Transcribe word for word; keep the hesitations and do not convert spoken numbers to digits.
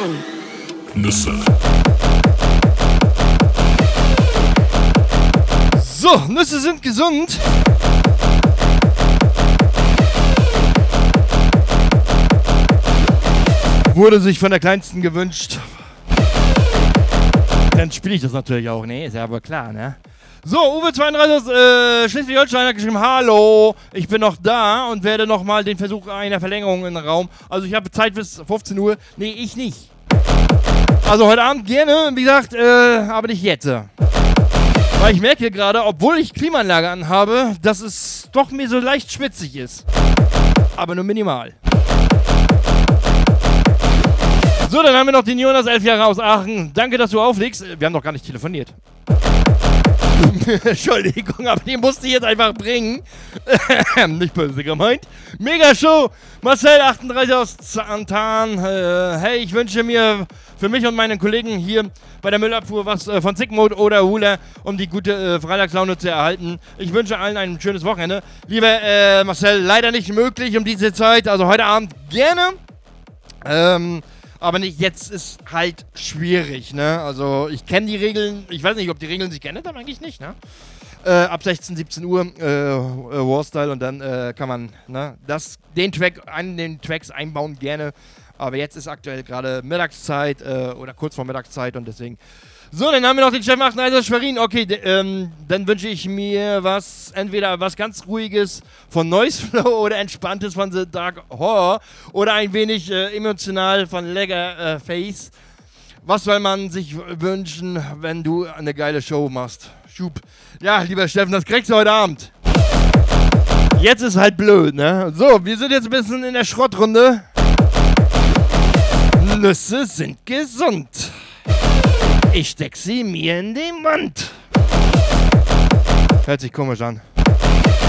Nüsse. So, Nüsse sind gesund. Wurde sich von der Kleinsten gewünscht. Dann spiele ich das natürlich auch. Nee, ist ja wohl klar, ne? So, Uwe zweiunddreißig aus äh, Schleswig-Holstein hat geschrieben, hallo, ich bin noch da und werde nochmal den Versuch einer Verlängerung in den Raum. Also ich habe Zeit bis fünfzehn Uhr. Nee, ich nicht. Also heute Abend gerne, wie gesagt, äh, aber nicht jetzt. Weil ich merke gerade, obwohl ich Klimaanlage anhabe, dass es doch mir so leicht schwitzig ist. Aber nur minimal. So, dann haben wir noch den Jonas, elf Jahre aus Aachen. Danke, dass du auflegst. Wir haben noch gar nicht telefoniert. Entschuldigung, aber die musste ich jetzt einfach bringen. Nicht böse gemeint. Mega Show. Marcel, achtunddreißig aus Zantan. Äh, hey, ich wünsche mir für mich und meine Kollegen hier bei der Müllabfuhr was äh, von Sigmund oder Hula, um die gute äh, Freitagslaune zu erhalten. Ich wünsche allen ein schönes Wochenende. Lieber äh, Marcel, leider nicht möglich um diese Zeit. Also heute Abend gerne. Ähm... Aber nicht, jetzt ist halt schwierig, ne? Also ich kenne die Regeln, ich weiß nicht, ob die Regeln sich geändert haben, eigentlich nicht, ne? Äh, ab sechzehn, siebzehn Uhr äh, Warstyle und dann äh, kann man ne, das, den Track, einen den Tracks einbauen, gerne. Aber jetzt ist aktuell gerade Mittagszeit äh, oder kurz vor Mittagszeit und deswegen... So, dann haben wir noch den Chef achtunddreißig aus Schwerin. Okay, d- ähm, dann wünsche ich mir was, entweder was ganz Ruhiges von Noise Flow oder Entspanntes von The Dark Horror oder ein wenig äh, emotional von Leather äh, Face. Was soll man sich w- wünschen, wenn du eine geile Show machst? Schub. Ja, lieber Steffen, das kriegst du heute Abend. Jetzt ist halt blöd, ne? So, wir sind jetzt ein bisschen in der Schrottrunde. Nüsse sind gesund. Ich steck sie mir in den Mund. Hört sich komisch an.